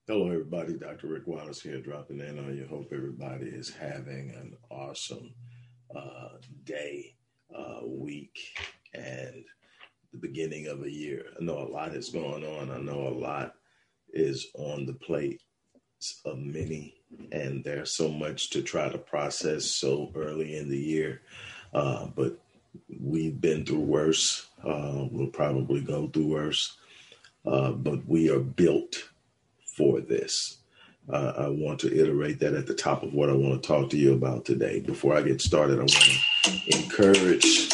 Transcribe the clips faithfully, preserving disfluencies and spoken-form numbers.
Hello, everybody. Doctor Rick Wallace here, dropping in on you. Hope everybody is having an awesome uh, day, uh, week, and the beginning of a year. I know a lot is going on. I know a lot is on the plate of many, and there's so much to try to process so early in the year. Uh, but we've been through worse. Uh, we'll probably go through worse, uh, but we are built for this. Uh, I want to iterate that at the top of what I want to talk to you about today. Before I get started, I want to encourage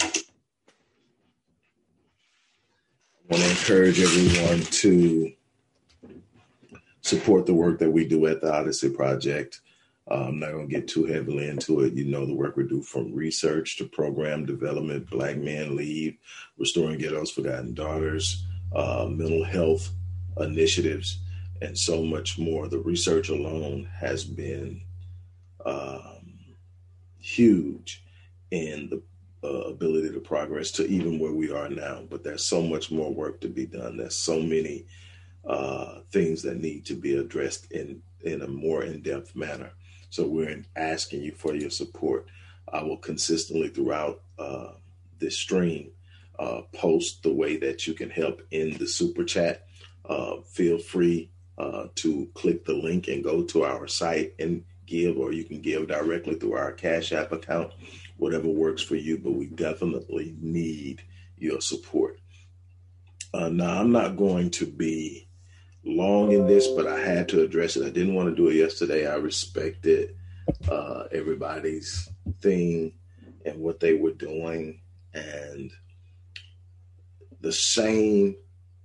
I want to encourage everyone to support the work that we do at the Odyssey Project. Uh, I'm not going to get too heavily into it. You know the work we do, from research to program development, Black Men Lead, Restoring Ghetto's Forgotten Daughters, uh, mental health initiatives, and so much more. The research alone has been um, huge in the uh, ability to progress to even where we are now. But there's so much more work to be done. There's so many uh, things that need to be addressed in, in a more in-depth manner. So we're asking you for your support. I will consistently throughout uh, this stream uh, post the way that you can help in the super chat. Uh, feel free Uh, to click the link and go to our site and give, or you can give directly through our Cash App account, whatever works for you, but we definitely need your support. Uh, now, I'm not going to be long in this, but I had to address it. I didn't want to do it yesterday. I respected uh, everybody's thing and what they were doing, and the same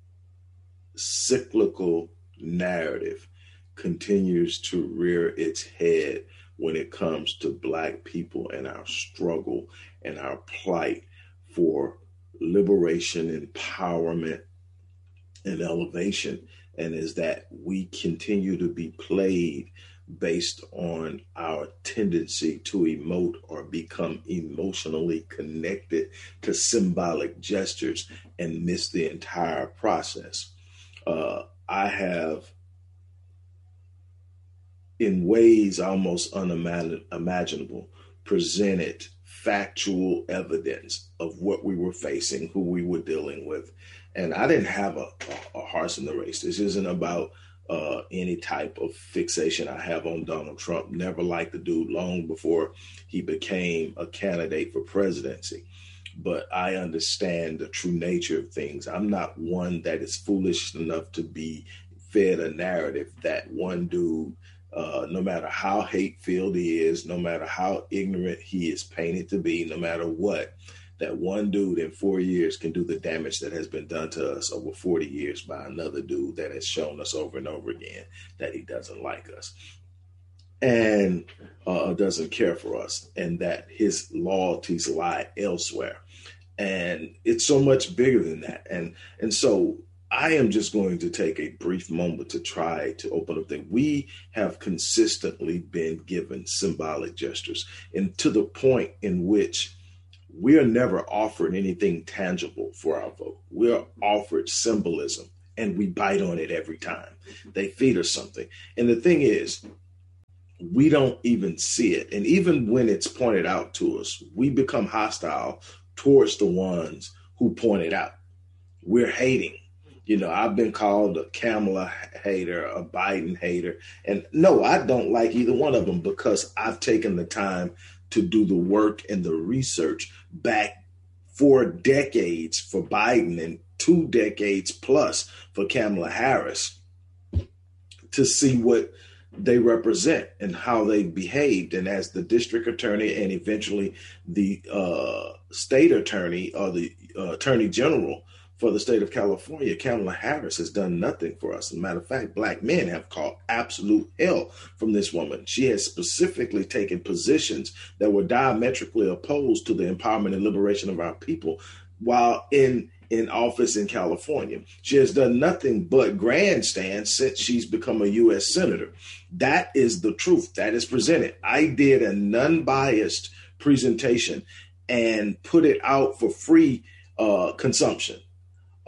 cyclical narrative continues to rear its head when it comes to Black people and our struggle and our plight for liberation, empowerment, and elevation. And is that we continue to be played based on our tendency to emote or become emotionally connected to symbolic gestures and miss the entire process. Uh, I have, in ways almost unimaginable, presented factual evidence of what we were facing, who we were dealing with. And I didn't have a, a, a horse in the race. This isn't about uh, any type of fixation I have on Donald Trump. Never liked the dude long before he became a candidate for presidency. But I understand the true nature of things. I'm not one that is foolish enough to be fed a narrative that one dude, uh, no matter how hate-filled he is, no matter how ignorant he is painted to be, no matter what, that one dude in four years can do the damage that has been done to us over forty years by another dude that has shown us over and over again that he doesn't like us and uh, doesn't care for us, and that his loyalties lie elsewhere. And it's so much bigger than that. And and so I am just going to take a brief moment to try to open up that we have consistently been given symbolic gestures, and to the point in which we are never offered anything tangible for our vote. We are offered symbolism, and we bite on it every time. They feed us something. And the thing is, we don't even see it. And even when it's pointed out to us, we become hostile towards the ones who point it out. We're hating. You know, I've been called a Kamala hater, a Biden hater. And no, I don't like either one of them, because I've taken the time to do the work and the research back four decades for Biden and two decades plus for Kamala Harris to see what they represent and how they behaved. And as the district attorney and eventually the uh, state attorney or the uh, attorney general for the state of California, Kamala Harris has done nothing for us. As a matter of fact, Black men have caught absolute hell from this woman. She has specifically taken positions that were diametrically opposed to the empowerment and liberation of our people while in in office in California. She has done nothing but grandstand since she's become a U S senator. That is the truth that is presented. I did a non-biased presentation and put it out for free uh, consumption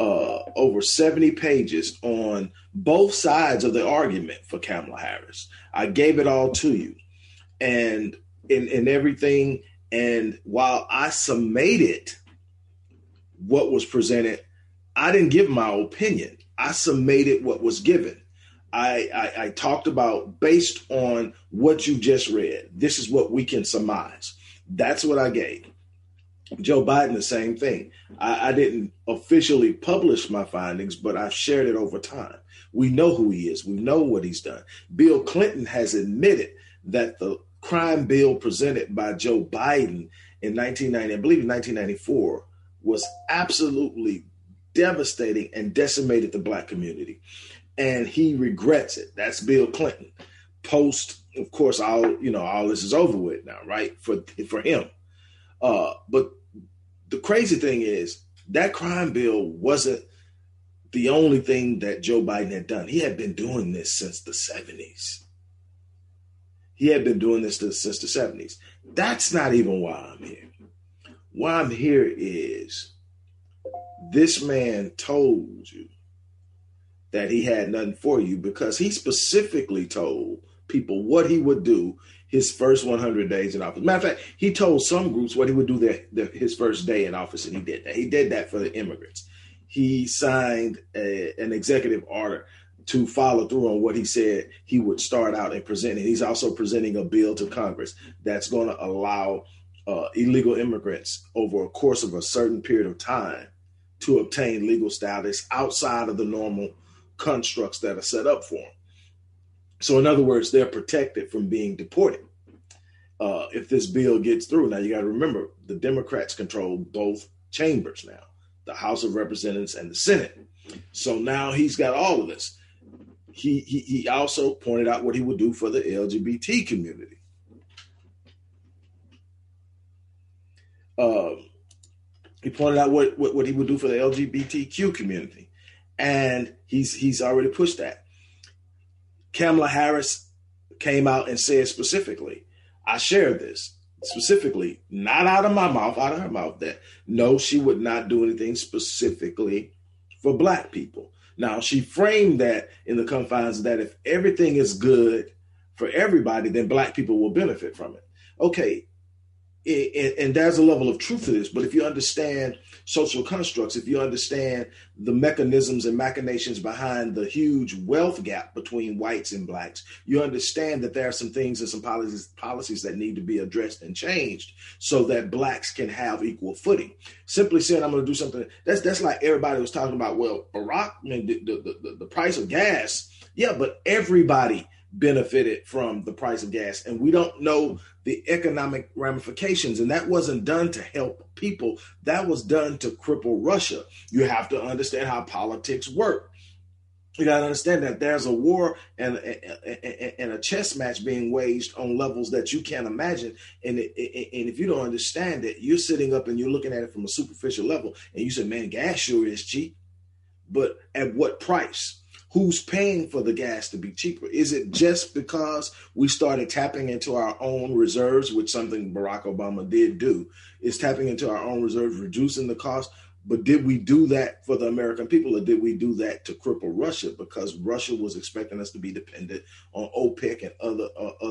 uh, over seventy pages on both sides of the argument for Kamala Harris. I gave it all to you, and in, in everything. And while I summated what was presented, I didn't give my opinion. I summated what was given. I, I, I talked about, based on what you just read, this is what we can surmise. That's what I gave. Joe Biden, the same thing. I, I didn't officially publish my findings, but I've shared it over time. We know who he is. We know what he's done. Bill Clinton has admitted that the crime bill presented by Joe Biden in nineteen ninety, I believe in nineteen ninety-four, was absolutely devastating and decimated the black community. And he regrets it. That's Bill Clinton. Post, of course, all, you know, all this is over with now, right? For, for him. Uh, but the crazy thing is that crime bill wasn't the only thing that Joe Biden had done. He had been doing this since the seventies. He had been doing this since the seventies. That's not even why I'm here. Why I'm here is this man told you that he had nothing for you because he specifically told people what he would do his first one hundred days in office. Matter of fact, he told some groups what he would do their, their, his first day in office, and he did that. He did that for the immigrants. He signed a, an executive order to follow through on what he said he would start out and present. And he's also presenting a bill to Congress that's going to allow uh, illegal immigrants over a course of a certain period of time to obtain legal status outside of the normal constructs that are set up for them. So in other words, they're protected from being deported uh, if this bill gets through. Now, you got to remember, the Democrats control both chambers now, the House of Representatives and the Senate. So now he's got all of this. He, he, he also pointed out what he would do for the L G B T community. Um, he pointed out what, what, what he would do for the L G B T Q community. And he's he's already pushed that. Kamala Harris came out and said specifically, I shared this specifically, not out of my mouth, out of her mouth, that no, she would not do anything specifically for black people. Now, she framed that in the confines that if everything is good for everybody, then black people will benefit from it. Okay. And, and there's a level of truth to this, but if you understand social constructs, if you understand the mechanisms and machinations behind the huge wealth gap between whites and blacks, you understand that there are some things and some policies policies that need to be addressed and changed so that blacks can have equal footing. Simply saying I'm going to do something, that's that's like everybody was talking about, well, Barack, I mean, the, the, the, the price of gas, yeah, but everybody benefited from the price of gas. And we don't know the economic ramifications. And that wasn't done to help people. That was done to cripple Russia. You have to understand how politics work. You got to understand that there's a war and, and, and a chess match being waged on levels that you can't imagine. And, it, and if you don't understand it, you're sitting up and you're looking at it from a superficial level. And you say, man, gas sure is cheap. But at what price? Who's paying for the gas to be cheaper? Is it just because we started tapping into our own reserves, which something Barack Obama did do, is tapping into our own reserves, reducing the cost? But did we do that for the American people, or did we do that to cripple Russia because Russia was expecting us to be dependent on OPEC and other uh, other